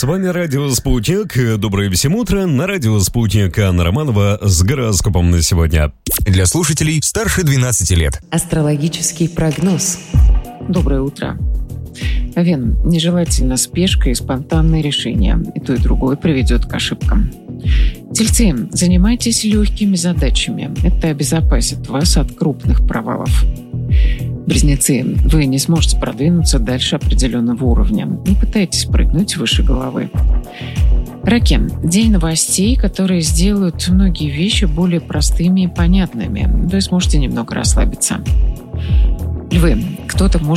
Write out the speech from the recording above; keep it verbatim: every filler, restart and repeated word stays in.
С вами Радио Спутник. Доброе всем утро. На Радио Спутник Анна Романова с гороскопом на сегодня. Для слушателей старше двенадцати лет. Астрологический прогноз. Доброе утро. Овен, нежелательно спешка и спонтанные решения. И то, и другое приведет к ошибкам. Тельцы, занимайтесь легкими задачами. Это обезопасит вас от крупных провалов. Близнецы, вы не сможете продвинуться дальше определенного уровня. Не пытайтесь прыгнуть выше головы. Раки, день новостей, которые сделают многие вещи более простыми и понятными. Вы сможете немного расслабиться. Львы, кто-то может